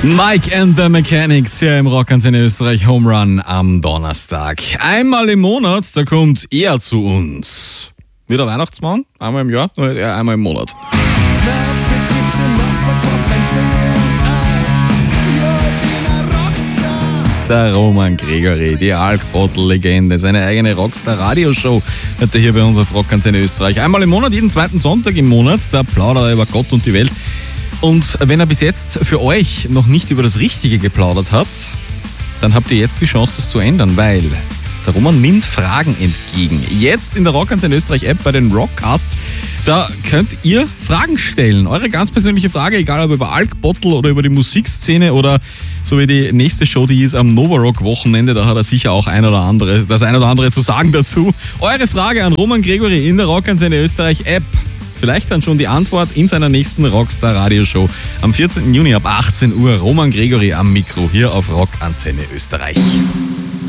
Mike and the Mechanics hier im Rockantenne Österreich Home Run am Donnerstag. Einmal im Monat, da kommt er zu uns. Wie der Weihnachtsmann, einmal im Jahr, nur er einmal im Monat. Der Roman Gregory, die Alk-Bottle-Legende, seine eigene Rockstar-Radioshow hat er hier bei uns auf Rockantenne Österreich. Einmal im Monat, jeden zweiten Sonntag im Monat, da plaudert er über Gott und die Welt. Und wenn er bis jetzt für euch noch nicht über das Richtige geplaudert hat, dann habt ihr jetzt die Chance, das zu ändern, weil der Roman nimmt Fragen entgegen. Jetzt in der Rockantenne Österreich App bei den Rockcasts, da könnt ihr Fragen stellen. Eure ganz persönliche Frage, egal ob über Alk-Bottle oder über die Musikszene oder so wie die nächste Show, die ist am Novarock-Wochenende, da hat er sicher auch das ein oder andere zu sagen dazu. Eure Frage an Roman Gregory in der Rockantenne Österreich App. Vielleicht dann schon die Antwort in seiner nächsten Rockstar-Radioshow am 14. Juni ab 18 Uhr. Roman Gregory am Mikro hier auf Rockantenne Österreich.